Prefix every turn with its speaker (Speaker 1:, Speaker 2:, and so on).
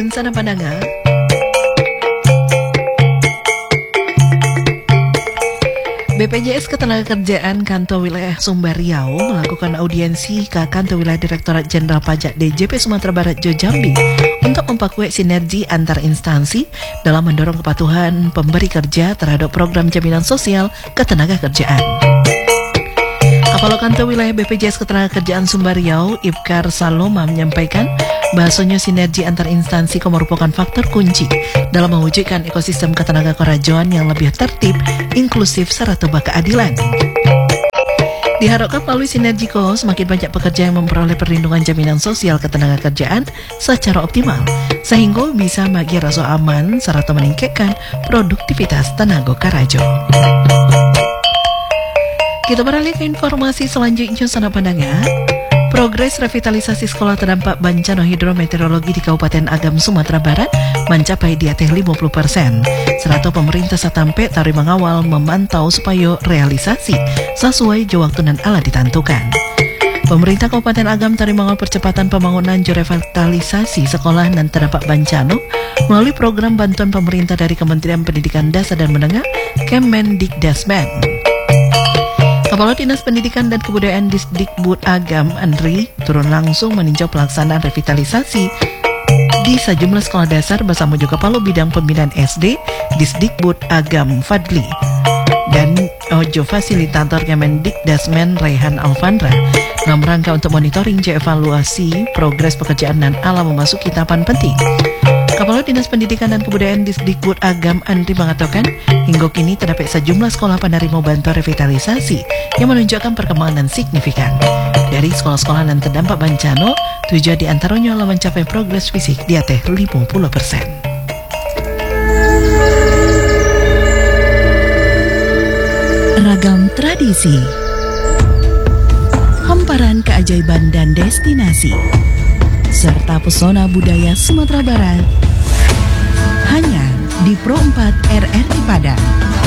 Speaker 1: Nyun sana pandangan. BPJS Ketenagakerjaan Kantor Wilayah Sumber Riau melakukan audiensi ke Kantor Wilayah Direktorat Jenderal Pajak DJP Sumatera Barat Jambi untuk memperkuat sinergi antar instansi dalam mendorong kepatuhan pemberi kerja terhadap program jaminan sosial ketenagakerjaan. Kepala Kantor Wilayah BPJS Ketenagakerjaan Sumber Riau, Ibkar Saloma, menyampaikan bahasanya sinergi antar instansi merupakan faktor kunci dalam mewujudkan ekosistem ketenagakerjaan yang lebih tertib, inklusif, serta berkeadilan. Diharapkan melalui sinergi semakin banyak pekerja yang memperoleh perlindungan jaminan sosial ketenagakerjaan secara optimal, sehingga bisa bagi rasa aman serta meningkatkan produktivitas tenaga kerja. Kita beralih ke informasi selanjutnya, sana pandangan. Progres revitalisasi sekolah terdampak bencana hidrometeorologi di Kabupaten Agam, Sumatera Barat mencapai di atas 50%. Serta pemerintah setempat tari mengawal memantau supaya realisasi sesuai waktu dan alat ditentukan. Pemerintah Kabupaten Agam tari mengawal percepatan pembangunan revitalisasi sekolah dan terdampak bencana melalui program bantuan pemerintah dari Kementerian Pendidikan Dasar dan Menengah Kemendikdasmen. Kepala Dinas Pendidikan dan Kebudayaan Disdikbud Agam, Andri, turun langsung meninjau pelaksanaan revitalisasi di sejumlah sekolah dasar bersama juga Kepala Bidang Pembinaan SD Disdikbud Agam, Fadli, dan Ojo Fasilitator Kemendikdasmen Rehan Alfandra dalam rangka untuk monitoring dan evaluasi progres pekerjaan dan ala memasuki tahapan penting. Kepala Dinas Pendidikan dan Kebudayaan Disdikbud Agam, Andri, mengatakan hingga kini terdapat sejumlah sekolah penerima bantuan revitalisasi yang menunjukkan perkembangan signifikan. Dari sekolah-sekolah yang terdampak bencana, 7 di antaranya telah mencapai progres fisik di atas 50%.
Speaker 2: Ragam tradisi, hamparan keajaiban dan destinasi, serta pesona budaya Sumatera Barat hanya di Pro 4 RRI Padang.